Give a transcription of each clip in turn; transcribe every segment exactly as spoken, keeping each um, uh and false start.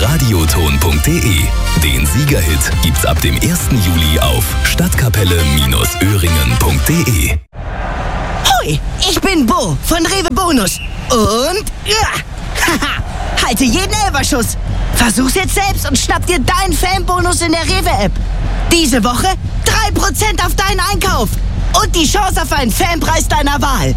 radioton punkt de. Den Siegerhit gibt's ab dem ersten Juli auf stadtkapelle Bindestrich öhringen punkt de. Hoi, ich bin Bo von Rewe Bonus. Und ja, haha, halte jeden Elferschuss. Versuch's jetzt selbst und schnapp dir deinen Fanbonus in der Rewe-App. Diese Woche drei Prozent auf deinen Einkauf. Und die Chance auf einen Fanpreis deiner Wahl.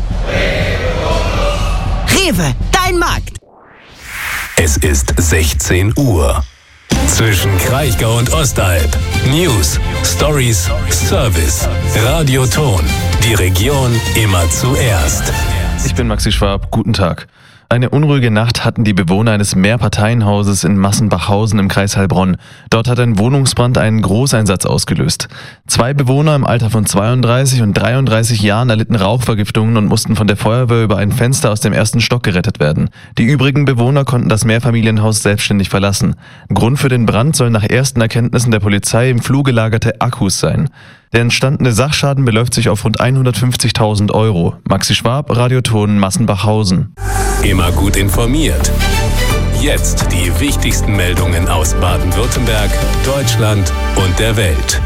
Rewe, dein Markt. Es ist sechzehn Uhr. Zwischen Kraichgau und Osterhalb. News, Stories, Service. Radioton. Die Region immer zuerst. Ich bin Maxi Schwab. Guten Tag. Eine unruhige Nacht hatten die Bewohner eines Mehrparteienhauses in Massenbachhausen im Kreis Heilbronn. Dort hat ein Wohnungsbrand einen Großeinsatz ausgelöst. Zwei Bewohner im Alter von zweiunddreißig und dreiunddreißig Jahren erlitten Rauchvergiftungen und mussten von der Feuerwehr über ein Fenster aus dem ersten Stock gerettet werden. Die übrigen Bewohner konnten das Mehrfamilienhaus selbstständig verlassen. Grund für den Brand sollen nach ersten Erkenntnissen der Polizei im Flur gelagerte Akkus sein. Der entstandene Sachschaden beläuft sich auf rund hundertfünfzigtausend Euro. Maxi Schwab, Radioton, Massenbachhausen. Immer gut informiert. Jetzt die wichtigsten Meldungen aus Baden-Württemberg, Deutschland und der Welt.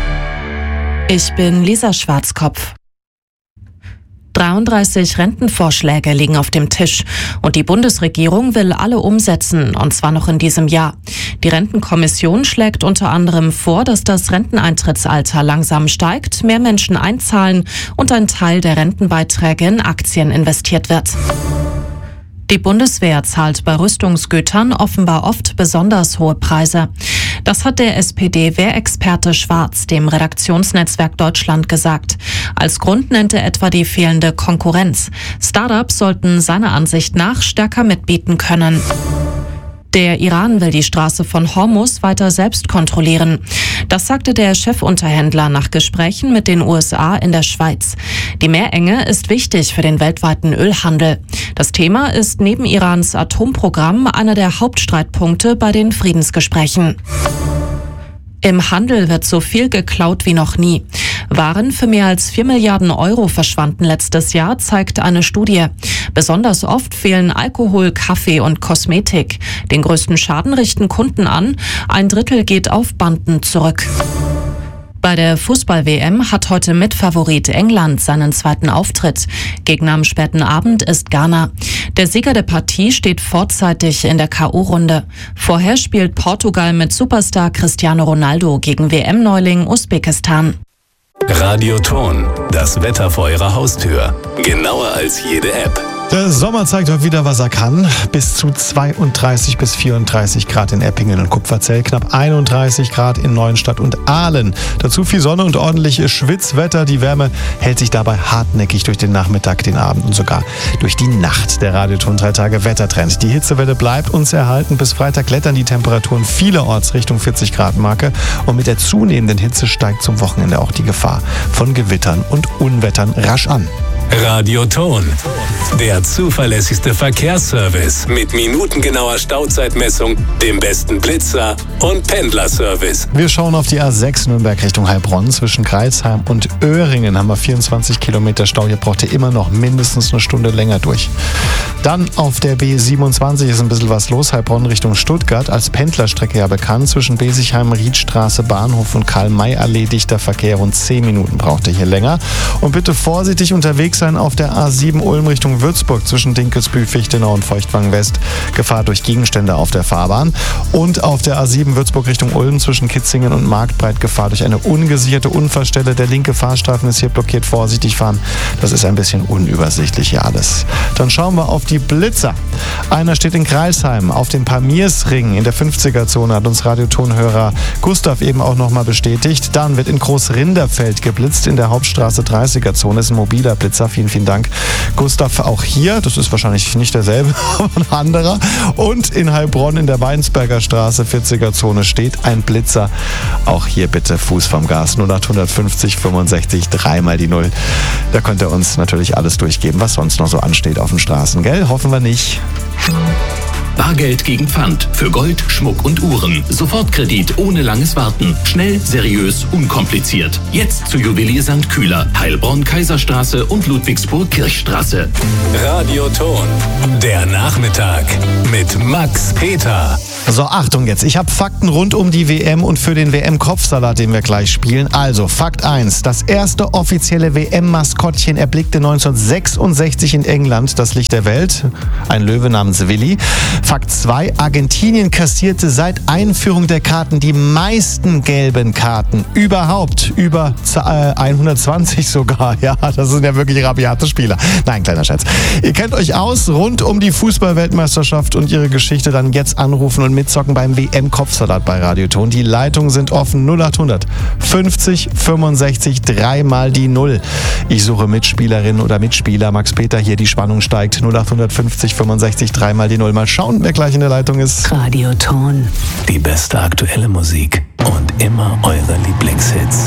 Ich bin Lisa Schwarzkopf. dreiunddreißig Rentenvorschläge liegen auf dem Tisch und die Bundesregierung will alle umsetzen, und zwar noch in diesem Jahr. Die Rentenkommission schlägt unter anderem vor, dass das Renteneintrittsalter langsam steigt, mehr Menschen einzahlen und ein Teil der Rentenbeiträge in Aktien investiert wird. Die Bundeswehr zahlt bei Rüstungsgütern offenbar oft besonders hohe Preise. Das hat der S P D-Wehrexperte Schwarz dem Redaktionsnetzwerk Deutschland gesagt. Als Grund nennt er etwa die fehlende Konkurrenz. Startups sollten seiner Ansicht nach stärker mitbieten können. Der Iran will die Straße von Hormuz weiter selbst kontrollieren. Das sagte der Chefunterhändler nach Gesprächen mit den U S A in der Schweiz. Die Meerenge ist wichtig für den weltweiten Ölhandel. Das Thema ist neben Irans Atomprogramm einer der Hauptstreitpunkte bei den Friedensgesprächen. Im Handel wird so viel geklaut wie noch nie. Waren für mehr als vier Milliarden Euro verschwanden letztes Jahr, zeigt eine Studie. Besonders oft fehlen Alkohol, Kaffee und Kosmetik. Den größten Schaden richten Kunden an. Ein Drittel geht auf Banden zurück. Bei der Fußball-W M hat heute Mitfavorit England seinen zweiten Auftritt. Gegner am späten Abend ist Ghana. Der Sieger der Partie steht vorzeitig in der K O-Runde. Vorher spielt Portugal mit Superstar Cristiano Ronaldo gegen W M-Neuling Usbekistan. Radioton, das Wetter vor Ihrer Haustür. Genauer als jede App. Der Sommer zeigt heute wieder, was er kann. Bis zu zweiunddreißig bis vierunddreißig Grad in Eppingen und Kupferzell, knapp einunddreißig Grad in Neuenstadt und Aalen. Dazu viel Sonne und ordentliches Schwitzwetter. Die Wärme hält sich dabei hartnäckig durch den Nachmittag, den Abend und sogar durch die Nacht. Der Radioton drei Tage Wettertrend. Die Hitzewelle bleibt uns erhalten. Bis Freitag klettern die Temperaturen vielerorts Richtung vierzig Grad Marke. Und mit der zunehmenden Hitze steigt zum Wochenende auch die Gefahr von Gewittern und Unwettern rasch an. Radioton, der zuverlässigste Verkehrsservice mit minutengenauer Stauzeitmessung, dem besten Blitzer und Pendlerservice. Wir schauen auf die A sechs Nürnberg Richtung Heilbronn. Zwischen Kreilsheim und Öhringen haben wir vierundzwanzig Kilometer Stau. Hier braucht ihr immer noch mindestens eine Stunde länger durch. Dann auf der B siebenundzwanzig ist ein bisschen was los. Heilbronn Richtung Stuttgart, als Pendlerstrecke ja bekannt. Zwischen Besigheim, Riedstraße, Bahnhof und Karl-May-Allee dichter Verkehr. Rund zehn Minuten braucht ihr hier länger. Und bitte vorsichtig unterwegs sein auf der A sieben Ulm Richtung Würzburg zwischen Dinkelsbühl, Fichtenau und Feuchtwangen West. Gefahr durch Gegenstände auf der Fahrbahn. Und auf der A sieben Würzburg Richtung Ulm zwischen Kitzingen und Marktbreit Gefahr durch eine ungesicherte Unfallstelle. Der linke Fahrstreifen ist hier blockiert. Vorsichtig fahren. Das ist ein bisschen unübersichtlich hier alles. Dann schauen wir auf die Blitzer. Einer steht in Kreilsheim auf dem Pamirsring in der fünfziger-Zone, hat uns Radiotonhörer Gustav eben auch nochmal bestätigt. Dann wird in Großrinderfeld geblitzt in der Hauptstraße dreißiger-Zone. Ist ein mobiler Blitzer. Vielen, vielen Dank, Gustav. Auch hier, das ist wahrscheinlich nicht derselbe, aber ein anderer. Und in Heilbronn in der Weinsberger Straße, vierziger-Zone, steht ein Blitzer. Auch hier bitte Fuß vom Gas. null acht fünfzig fünfundsechzig, dreimal die Null. Da könnt ihr uns natürlich alles durchgeben, was sonst noch so ansteht auf den Straßen, gell? Hoffen wir nicht. Bargeld gegen Pfand. Für Gold, Schmuck und Uhren. Sofortkredit ohne langes Warten. Schnell, seriös, unkompliziert. Jetzt zu Juwelier Sankt Kühler, Heilbronn, Kaiserstraße und Ludwigsburg Kirchstraße. Radioton. Der Nachmittag mit Max Peter. So, Achtung jetzt. Ich habe Fakten rund um die W M und für den W M-Kopfsalat, den wir gleich spielen. Also, Fakt eins. Das erste offizielle W M-Maskottchen erblickte neunzehnhundertsechsundsechzig in England das Licht der Welt. Ein Löwe namens Willi. Fakt zwei. Argentinien kassierte seit Einführung der Karten die meisten gelben Karten überhaupt. Über hundertzwanzig sogar. Ja, das sind ja wirklich rabiate Spieler. Nein, kleiner Scherz. Ihr kennt euch aus rund um die Fußball-Weltmeisterschaft und ihre Geschichte. Dann jetzt anrufen und mitzocken beim W M-Kopfsalat bei Radioton. Die Leitungen sind offen. null acht hundert fünfzig fünfundsechzig dreimal die Null. Ich suche Mitspielerin oder Mitspieler. Max Peter hier, die Spannung steigt. null acht hundert fünfzig fünfundsechzig dreimal die Null. Mal schauen, wer gleich in der Leitung ist. Radioton. Die beste aktuelle Musik und immer eure Lieblingshits.